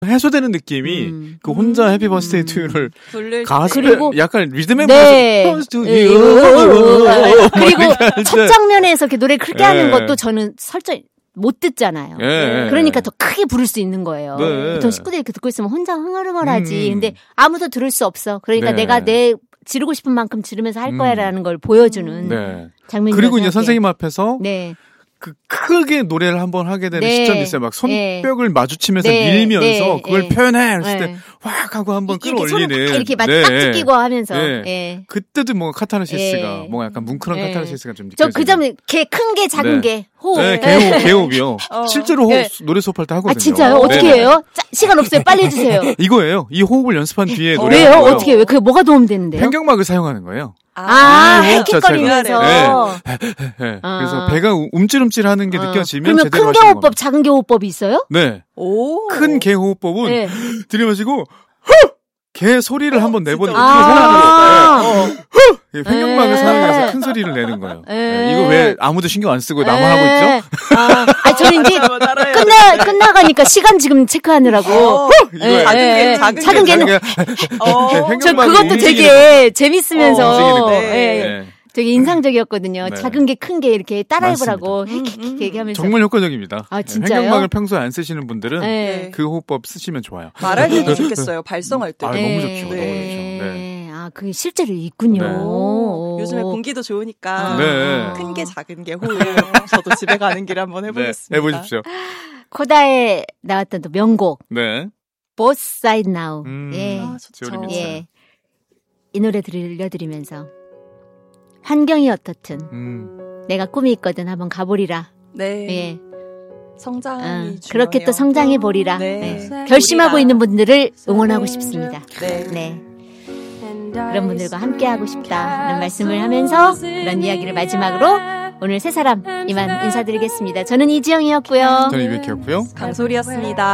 해소되는 느낌이 그 혼자 해피 버스데이 투유를 가슴에 그리고 약간 리듬에 그리고 첫 장면에서 이렇게 노래 크게 하는 것도 저는 설정 못 듣잖아요. 그러니까 더 크게 부를 수 있는 거예요. 보통 식구들이 이렇게 듣고 있으면 혼자 흥얼흥얼하지. 근데 아무도 들을 수 없어. 그러니까 내가 지르고 싶은 만큼 지르면서 할 거야라는 걸 보여주는 장면이라고 그리고 이제 생각해요. 선생님 앞에서 그 크게 노래를 한번 하게 되는 시점이 있어요. 막 손뼉을 마주치면서 밀면서 그걸 표현해. 그랬을 때 확 하고 한번 끌어올리는. 이렇게 딱 찢기고 하면서. 그때도 뭔가 카타르시스가 뭔가 약간 뭉클한 카타르시스가 좀 느껴져요. 저 그 점에 큰 게 작은 게 호흡. 개호흡이요. 실제로 호흡 노래 수업할 때 하거든요. 아 진짜요? 어떻게 해요? 시간 없어요. 빨리 해주세요. 이거예요. 이 호흡을 연습한 뒤에 노래. 왜요? 어떻게 해요? 그게 뭐가 도움되는데요? 팽경막을 사용하는 거예요. 헥헥거리면서. 그래서 배가 움찔움찔하는 게 느껴지면 그러면 제대로 큰 개호흡법, 작은 개호흡법이 있어요? 네. 큰 개호흡법은 들이마시고 개 소리를 한번 내보는 팽경막을 사용해서 큰 소리를 내는 거예요. 이거 왜 아무도 신경 안 쓰고 나만 하고 있죠? 저는 이제 끝나가니까 시간 지금 체크하느라고. 작은 개는. 저 그것도 되게 재밌으면서 되게 인상적이었거든요. 작은 게 큰 게 이렇게 따라해보라고 얘기하면서. 정말 효과적입니다. 진짜요? 팽경막을 평소에 안 쓰시는 분들은 그 호흡법 쓰시면 좋아요. 말할 때도 좋겠어요. 발성할 때. 너무 좋죠. 너무 좋죠. 그게 실제로 있군요. 요즘에 공기도 좋으니까 큰 게 작은 게 호흡. 저도 집에 가는 길에 한번 해보겠습니다. 해보십시오. 코다에 나왔던 또 명곡. Both Side Now. 좋죠. 이 노래 들려드리면서 환경이 어떻든 내가 꿈이 있거든 한번 가보리라. 성장이 그렇게 또 성장해 보리라. 결심하고 있는 분들을 응원하고 싶습니다. 그런 분들과 함께하고 싶다는 말씀을 하면서 그런 이야기를 마지막으로 오늘 세 사람 이만 인사드리겠습니다. 저는 이지영이었고요. 저는 이백희였고요. 강소리였습니다.